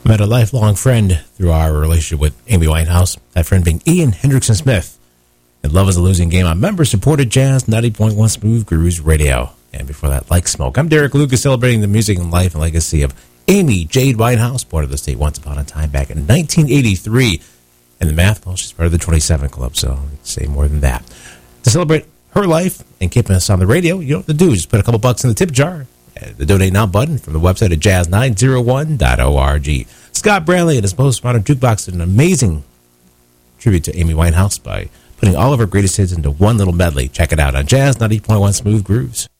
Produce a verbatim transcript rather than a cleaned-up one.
Met a lifelong friend through our relationship with Amy Winehouse, that friend being Ian Hendrickson Smith. And Love is a Losing Game on member-supported Jazz ninety point one Smooth Grooves Radio. And before that, Like Smoke. I'm Derek Lucas, celebrating the music and life and legacy of Amy Jade Winehouse, born of the state once upon a time back in nineteen eighty-three. And the math, well, she's part of the twenty-seven Club, so I'd say more than that. To celebrate her life and keeping us on the radio, you know what to do. Just put a couple bucks in the tip jar. The Donate Now button from the website at jazz nine oh one dot org. Scott Bradley and his Postmodern Jukebox did an amazing tribute to Amy Winehouse by putting all of her greatest hits into one little medley. Check it out on Jazz ninety point one Smooth Grooves.